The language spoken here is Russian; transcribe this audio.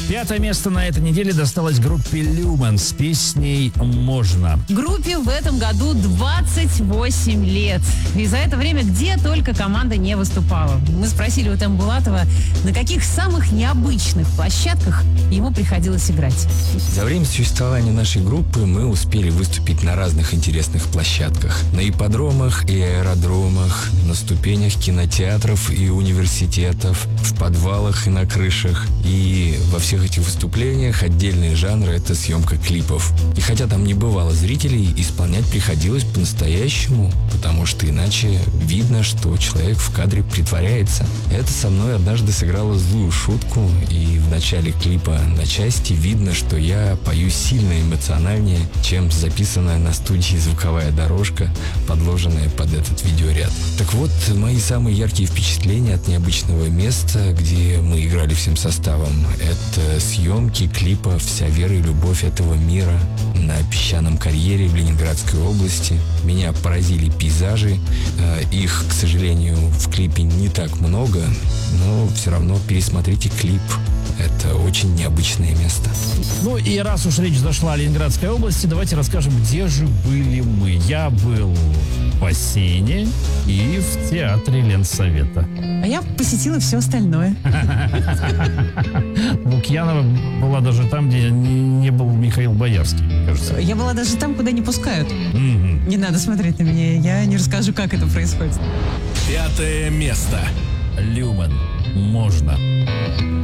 5 место на этой неделе досталось группе Люмен с песней «Можно». Группе в этом году 28 лет. И за это время где только команда не выступала. Мы спросили у Тембулатова, на каких самых необычных площадках ему приходилось играть. За время существования нашей группы мы успели выступить на разных интересных площадках. На ипподромах и аэродромах, на ступенях кинотеатров и университетов, в подвалах и на крышах. И во всех этих выступлениях отдельные жанры — это съемка клипов. И хотя там не бывало зрителей, исполнять приходилось по-настоящему, потому что иначе видно, что человек в кадре притворяется. Это со мной однажды сыграло злую шутку, и в начале клипа на части видно, что я пою сильно эмоциональнее, чем записанная на студии звуковая дорожка, подложенная под этот видеоряд. Так вот, мои самые яркие впечатления от необычного места, где мы играли всем составом, это съемки клипа «Вся вера и любовь этого мира» на песчаном карьере в Ленинградской области. Меня поразили пейзажи. Их, к сожалению, в клипе не так много, но все равно пересмотрите клип. Это очень необычное место. Ну и раз уж речь зашла о Ленинградской области, давайте расскажем, где же были мы. Я был в бассейне и в театре Ленсовета. А я посетила все остальное. Лукьянова была даже там, где не был Михаил Боярский, кажется. Я была даже там, куда не пускают. Не надо смотреть на меня, я не расскажу, как это происходит. 5 место. Люмен. Можно.